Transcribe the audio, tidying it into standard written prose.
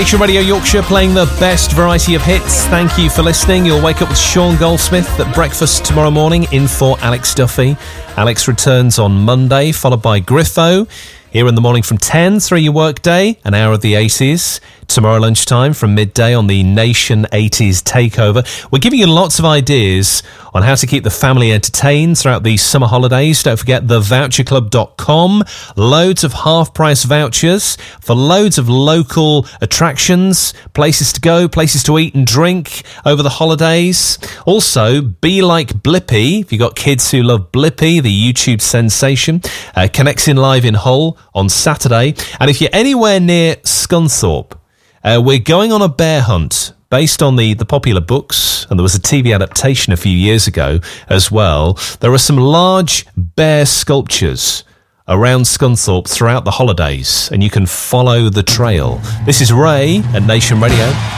Nation Radio Yorkshire playing the best variety of hits. Thank you for listening. You'll wake up with Sean Goldsmith at breakfast tomorrow morning in for Alex Duffy. Alex returns on Monday, followed by Griffo. Here in the morning from 10 through your workday, an hour of the 80s. Tomorrow lunchtime from midday on the Nation 80s Takeover. We're giving you lots of ideas on how to keep the family entertained throughout these summer holidays. Don't forget thevoucherclub.com. Loads of half-price vouchers for loads of local attractions, places to go, places to eat and drink over the holidays. Also, Be Like Blippi. If you've got kids who love Blippi, the YouTube sensation, connects in live in Hull on Saturday. And if you're anywhere near Scunthorpe, we're going on a bear hunt based on the popular books, and there was a TV adaptation a few years ago as well. There are some large bear sculptures around Scunthorpe throughout the holidays, and you can follow the trail. This is Ray at Nation Radio.